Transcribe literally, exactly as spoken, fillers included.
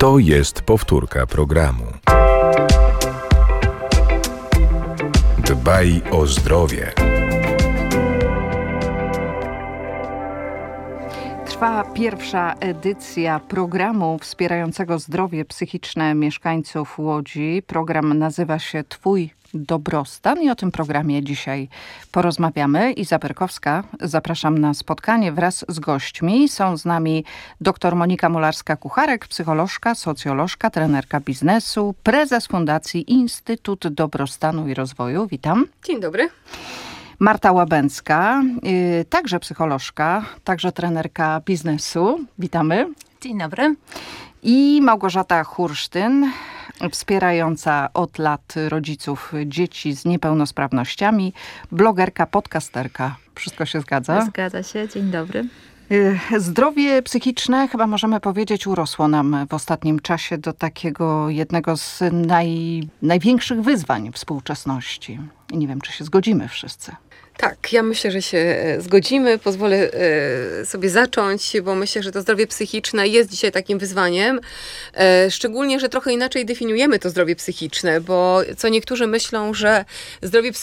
To jest powtórka programu. Dbaj o zdrowie. Trwa pierwsza edycja programu wspierającego zdrowie psychiczne mieszkańców Łodzi. Program nazywa się Twój dobrostan i o tym programie dzisiaj porozmawiamy. Iza Berkowska, zapraszam na spotkanie wraz z gośćmi. Są z nami dr Monika Mularska-Kucharek, psycholożka, socjolożka, trenerka biznesu, prezes Fundacji Instytut Dobrostanu i Rozwoju. Witam. Dzień dobry. Marta Łabęcka, yy, także psycholożka, także trenerka biznesu. Witamy. Dzień dobry. I Małgorzata Hursztyn, wspierająca od lat rodziców dzieci z niepełnosprawnościami, blogerka, podcasterka. Wszystko się zgadza? Zgadza się. Dzień dobry. Zdrowie psychiczne, chyba możemy powiedzieć, urosło nam w ostatnim czasie do takiego jednego z naj, największych wyzwań współczesności. I nie wiem, czy się zgodzimy wszyscy. Tak, ja myślę, że się zgodzimy. Pozwolę sobie zacząć, bo myślę, że to zdrowie psychiczne jest dzisiaj takim wyzwaniem. Szczególnie, że trochę inaczej definiujemy to zdrowie psychiczne, bo co niektórzy myślą, że zdrowie psychiczne